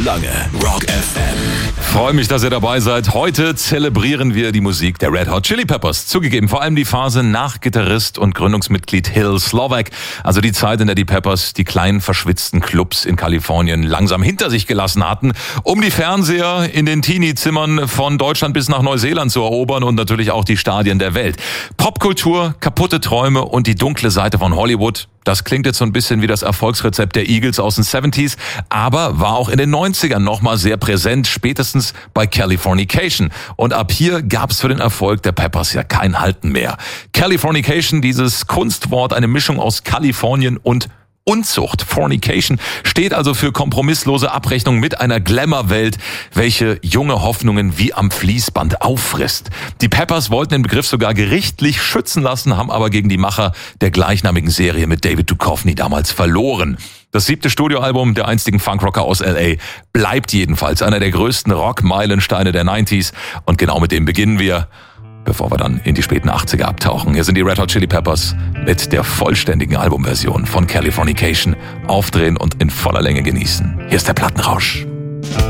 Lange Rock FM. Freue mich, dass ihr dabei seid. Heute zelebrieren wir die Musik der Red Hot Chili Peppers. Zugegeben, vor allem die Phase nach Gitarrist und Gründungsmitglied Hill Slovak. Also die Zeit, in der die Peppers die kleinen verschwitzten Clubs in Kalifornien langsam hinter sich gelassen hatten, um die Fernseher in den Teenie-Zimmern von Deutschland bis nach Neuseeland zu erobern und natürlich auch die Stadien der Welt. Popkultur, kaputte Träume und die dunkle Seite von Hollywood. Das klingt jetzt so ein bisschen wie das Erfolgsrezept der Eagles aus den 70s, aber war auch in den 90ern nochmal sehr präsent, spätestens bei Californication. Und ab hier gab's für den Erfolg der Peppers ja kein Halten mehr. Californication, dieses Kunstwort, eine Mischung aus Kalifornien und Unzucht, Fornication, steht also für kompromisslose Abrechnung mit einer Glamour-Welt, welche junge Hoffnungen wie am Fließband auffrisst. Die Peppers wollten den Begriff sogar gerichtlich schützen lassen, haben aber gegen die Macher der gleichnamigen Serie mit David Duchovny damals verloren. Das 7. Studioalbum der einstigen Funkrocker aus L.A. bleibt jedenfalls einer der größten Rock-Meilensteine der 90s. Und genau mit dem beginnen wir, bevor wir dann in die späten 80er abtauchen. Hier sind die Red Hot Chili Peppers mit der vollständigen Albumversion von Californication. Aufdrehen und in voller Länge genießen. Hier ist der Plattenrausch.